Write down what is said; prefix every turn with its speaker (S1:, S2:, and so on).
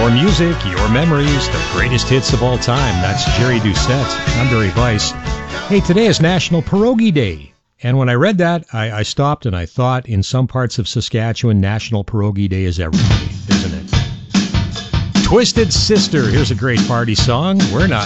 S1: Your music, your memories, the greatest hits of all time. That's Jerry Doucette. I'm Barry Weiss. Hey, today is National Pierogi Day. And when I read that, I stopped and I thought, in some parts of Saskatchewan, National Pierogi Day is every day, isn't it? Twisted Sister, here's a great party song. We're not